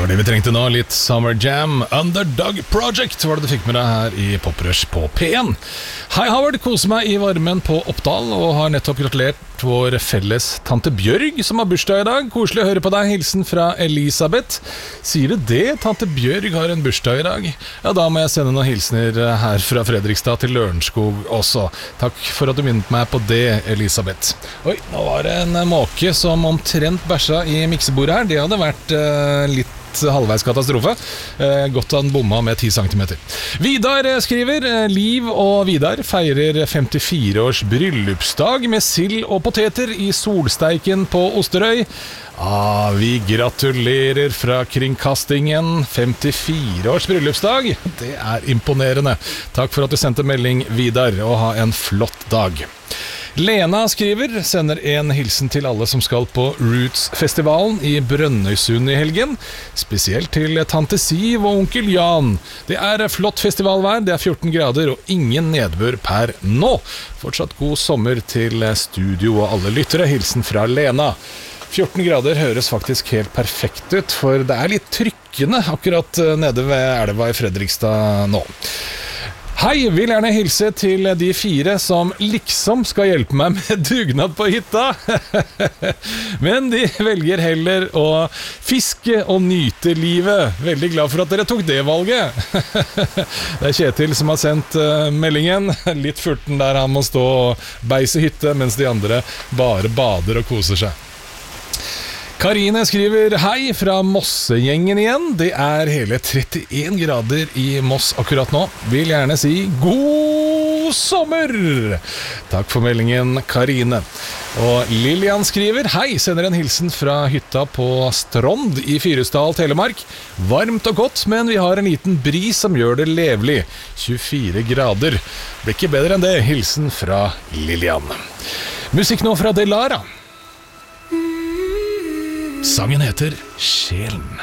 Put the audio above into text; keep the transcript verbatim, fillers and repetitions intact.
var det vi trengte nå, litt Summer Jam. Underdog Project var det du fikk med deg her i Poprush på P en. Hei Howard, koser meg i varmen på Oppdal og har nettopp gratulert vår felles tante Bjørg som har bursdag i dag. Koselig å høre på deg, hilsen fra Elisabeth. Sier du det? Tante Bjørg har en bursdag i dag. Ja, da må jeg sende noen hilsener her fra Fredrikstad til Lørenskog også. Takk for at du minnet meg på det, Elisabeth. Oi, nå var det en måke som omtrent bæsja i miksebordet her. Det hadde vært uh, litt halvveis katastrofe. Eh, godt han bomma med ti centimeter. Vidar skriver, Liv og Vidar feirer femtifire års bryllupsdag med sild og poteter i solsteiken på Osterøy. Ah, vi gratulerer fra kringkastingen. femtifire års bryllupsdag. Det er imponerende. Takk for at du sendte melding, Vidar, og ha en flott dag. Lena skriver, sender en hilsen til alle som skal på Roots-festivalen i Brønnøysund i helgen, spesielt til tante Siv og onkel Jan. Det er flott festivalvær, det er fjorten grader og ingen nedbør per nå. Fortsatt god sommer til studio og alle lyttere, hilsen fra Lena. fjorten grader høres faktisk helt perfekt ut, for det er litt trykkende akkurat nede ved elva i Fredrikstad nå. Hei, vil gjerne hilse til de fire som liksom skal hjelpe meg med dugnad på hytta. Men de velger heller å fiske og nyte livet. Veldig glad for at dere tok det valget. Det er Kjetil som har sendt meldingen. Litt furten der han må stå og beise hytte, mens de andre bare bader og koser seg. Karine skriver, hei fra Mossegjengen igjen. Det er hele trettien grader i Moss akkurat nå. Vil gjerne si god sommer. Takk for meldingen, Karine. Og Lilian skriver, hei, sender en hilsen fra hytta på Strond i Fyresdal, Telemark. Varmt og godt, men vi har en liten bris som gjør det levelig. tjuefire grader. Blir ikke bedre enn det. Hilsen fra Lilian. Musikk nå fra Delara. Sangen heter Sjelen.